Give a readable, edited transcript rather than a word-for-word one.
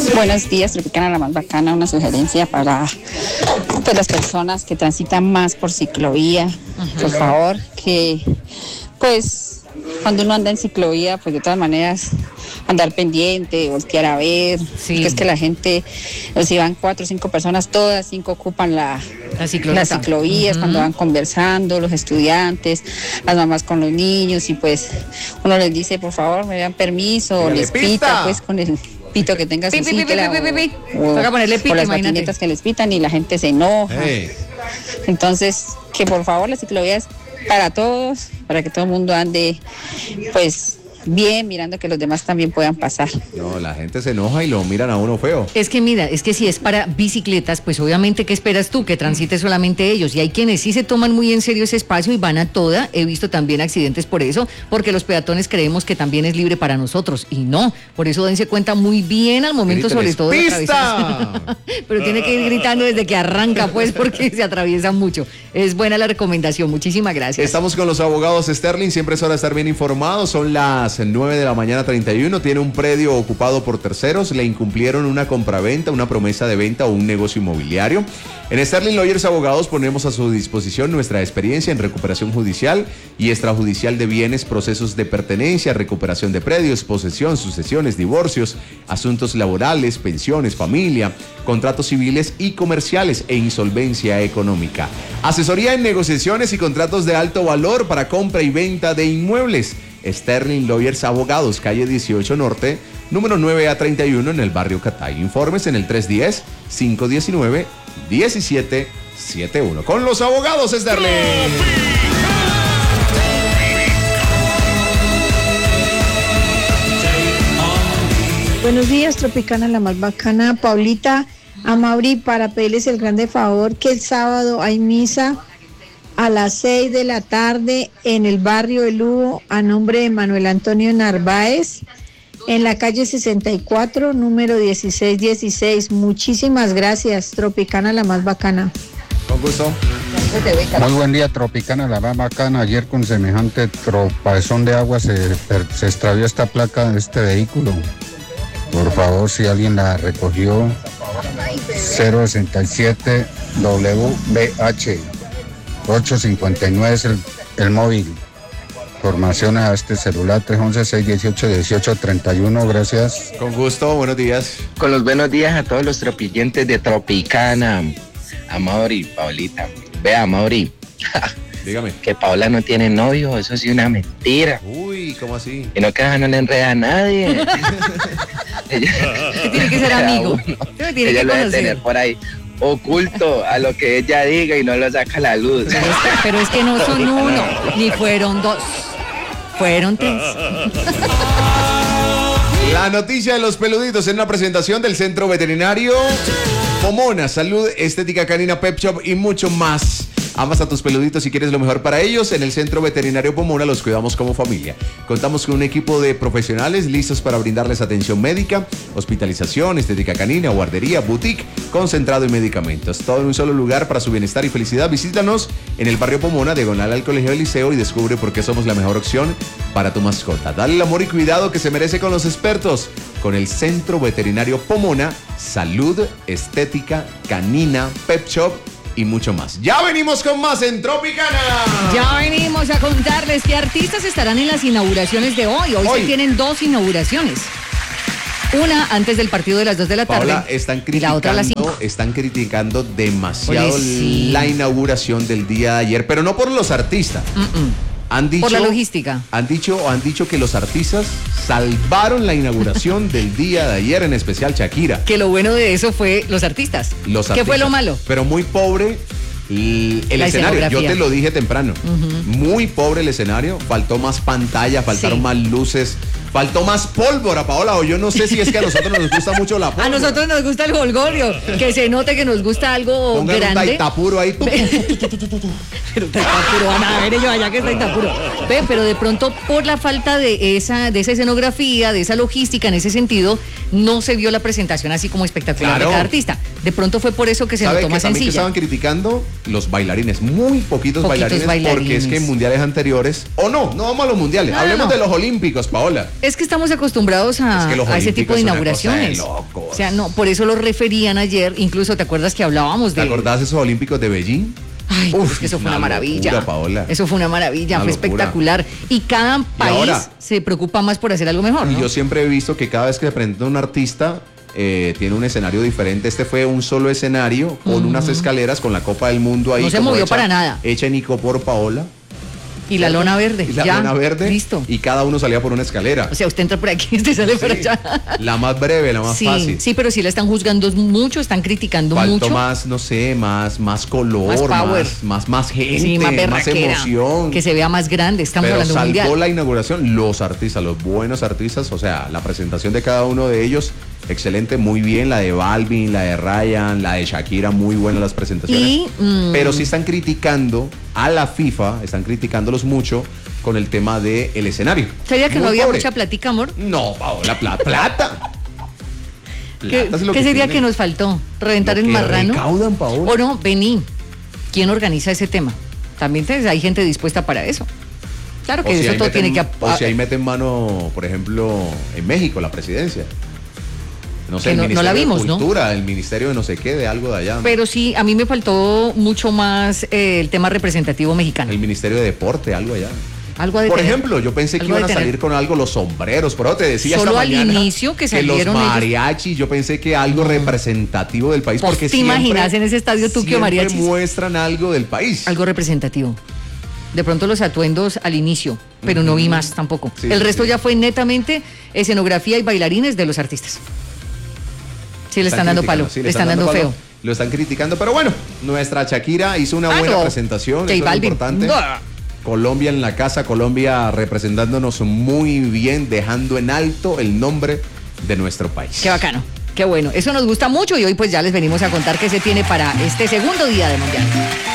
Buenos días, Tropicana, la más bacana. Una sugerencia para pues, las personas que transitan más por ciclovía. Por favor, que pues cuando uno anda en ciclovía, pues de todas maneras andar pendiente, voltear a ver, porque es que la gente, si van 4 o 5 personas, todas 5 ocupan las ciclovías cuando van conversando, los estudiantes, las mamás con los niños, y pues uno les dice, por favor, me dan permiso, o les pita pues con el pito que tenga su cicla, o las patinetas que les pitan y la gente se enoja. Entonces, que por favor la ciclovía es para todos, para que todo el mundo ande pues bien, mirando que los demás también puedan pasar. No, la gente se enoja y lo miran a uno feo. Es que mira, es que si es para bicicletas, pues obviamente, ¿qué esperas tú? Que transite solamente ellos. Y hay quienes sí se toman muy en serio ese espacio y van a toda. He visto también accidentes por eso, porque los peatones creemos que también es libre para nosotros. Y no, por eso dense cuenta muy bien al momento, Gríteles, sobre todo de atravesar. Pero tiene que ir gritando desde que arranca, pues, porque se atraviesan mucho. Es buena la recomendación. Muchísimas gracias. Estamos con los abogados Sterling. Siempre es hora de estar bien informados. Son las 9 de la mañana 31. Tiene un predio ocupado por terceros. Le incumplieron una compraventa, una promesa de venta o un negocio inmobiliario. En Sterling Lawyers Abogados ponemos a su disposición nuestra experiencia en recuperación judicial y extrajudicial de bienes, procesos de pertenencia, recuperación de predios, posesión, sucesiones, divorcios, asuntos laborales, pensiones, familia, contratos civiles y comerciales e insolvencia económica. Asesoría en negociaciones y contratos de alto valor para compra y venta de inmuebles. Sterling Lawyers Abogados, calle 18 Norte, número 9A31 en el barrio Catay. Informes en el 310-519-1771. Con los abogados Sterling. Buenos días, Tropicana, la más bacana. Paulita, a Mauri, para pedirles el grande favor que el sábado hay misa a las 6 de la tarde en el barrio El Hugo, a nombre de Manuel Antonio Narváez, en la calle 64, número 1616. Muchísimas gracias, Tropicana, la más bacana. Con gusto. Muy buen día, Tropicana, la más bacana. Ayer con semejante tropezón de agua se extravió esta placa de este vehículo. Por favor, si alguien la recogió, 067 WBH 859 es el móvil. Informaciones a este celular 311-618-1831. Gracias. Con gusto, buenos días. Con los buenos días a todos los tropillantes de Tropicana. A Mauri, Paulita. Vea, Mauri. Dígame. Que Paula no tiene novio, eso sí es una mentira. Uy, ¿cómo así? Y no, que no le enreda a nadie. Tiene que ser amigo. Ella lo debe tener por ahí oculto a lo que ella diga y no lo saca a la luz. Pero es que no son uno, ni fueron 2, fueron 3. La noticia de los peluditos en una presentación del Centro Veterinario Pomona, Salud, Estética Canina, Pet Shop y mucho más. Amas a tus peluditos y quieres lo mejor para ellos. En el Centro Veterinario Pomona los cuidamos como familia. Contamos con un equipo de profesionales listos para brindarles atención médica, hospitalización, estética canina, guardería, boutique, concentrado y medicamentos. Todo en un solo lugar para su bienestar y felicidad. Visítanos en el barrio Pomona, diagonal al Colegio del Liceo, y descubre por qué somos la mejor opción para tu mascota. Dale el amor y cuidado que se merece con los expertos. Con el Centro Veterinario Pomona, Salud, Estética Canina, Pet Shop y mucho más. Ya venimos con más en Tropicana. Ya venimos a contarles qué artistas estarán en las inauguraciones de hoy. Hoy se tienen 2 inauguraciones. Una antes del partido de las 2 de la tarde. Paola, están criticando, la otra a las 5. Están criticando demasiado Pues sí. la inauguración del día de ayer, pero no por los artistas. Han dicho, por la logística. Han dicho que los artistas salvaron la inauguración del día de ayer, en especial Shakira. Que lo bueno de eso fue los artistas. ¿Qué fue lo malo? Pero muy pobre el escenario. Yo te lo dije temprano. Muy pobre el escenario. Faltó más pantalla, faltaron más luces. Faltó más pólvora, Paola, o yo no sé si es que a nosotros nos gusta mucho la pólvora. A nosotros nos gusta el jolgorio, que se note que nos gusta algo Pongan grande. Un Taitapuro ahí. Pero Taitapuro, van a ver ellos allá que es Taitapuro. Pero de pronto, por la falta de esa escenografía, de esa logística, en ese sentido, no se vio la presentación así como espectacular de cada artista. De pronto fue por eso que se notó más sencilla. ¿Saben qué estaban criticando? los bailarines, muy poquitos bailarines, porque es que en mundiales anteriores, no vamos a los mundiales, hablemos de los olímpicos, Paola. Es que estamos acostumbrados a ese tipo de inauguraciones. O sea, no, por eso lo referían ayer, incluso te acuerdas que hablábamos de... ¿Te acordás de esos olímpicos de Beijing? Ay, es que eso fue una maravilla. Locura, Paola. Eso fue una maravilla, Una fue locura. espectacular. Y cada país ahora, se preocupa más por hacer algo mejor, Y ¿no? yo siempre he visto que cada vez que se presenta un artista, tiene un escenario diferente. Este fue un solo escenario con unas escaleras con la Copa del Mundo ahí. No se como movió hecha- para nada. Hecha en icopor, Paola. Y la lona verde. Y la ya, lona verde. Listo. Y cada uno salía por una escalera. O sea, usted entra por aquí, usted sale por Sí, allá. la más breve, la más Sí, fácil. sí, pero sí la están juzgando mucho, están criticando Faltó mucho. más, no sé, más color, Más power. más gente, Sí, más más berraquera, emoción. que se vea más grande. Estamos Pero hablando de un salvó mundial. la inauguración los artistas, los buenos artistas, o sea, la presentación de cada uno de ellos, excelente, muy bien, la de Balvin, la de Ryan, la de Shakira, muy buenas las presentaciones. Y, Pero sí están criticando a la FIFA, están criticándolos mucho con el tema del escenario. ¿Sería que Muy no había pobre. mucha platica, amor? No, Paola, plata. ¿Qué, Plata es lo qué sería tiene. que nos faltó? ¿Reventar Lo el que marrano? recaudan, Paola. ¿O no? Vení. ¿Quién organiza ese tema? También hay gente dispuesta para eso. Claro que O si eso ahí todo meten- tiene que... O si ahí meten mano, por ejemplo, en México, la presidencia. No sé, Que el no la Ministerio vimos, de ¿no? Cultura, el Ministerio de no sé qué, de algo de allá. Pero sí, a mí me faltó mucho más el tema representativo mexicano. El Ministerio de Deporte, algo allá. Algo de Por tener. ejemplo, yo pensé que Algo iban a de tener. salir con algo los sombreros, pero te decía Solo esta al mañana inicio que los salieron ellos. mariachis, yo pensé que algo representativo del país, ¿Vos porque te imaginas en ese estadio tú que siempre mariachis? muestran algo del país. Algo representativo. De pronto los atuendos al inicio, pero no vi más tampoco. Sí, el sí, resto sí. ya fue netamente escenografía y bailarines de los artistas. Sí, le están dando palo, criticando, sí, le están dando palo, feo. Lo están criticando, pero bueno, nuestra Shakira hizo una buena no. presentación, J eso es Balvin. importante. No. Colombia en la casa, Colombia representándonos muy bien, dejando en alto el nombre de nuestro país. Qué bacano, qué bueno. Eso nos gusta mucho y hoy pues ya les venimos a contar qué se tiene para este segundo día de Mundial.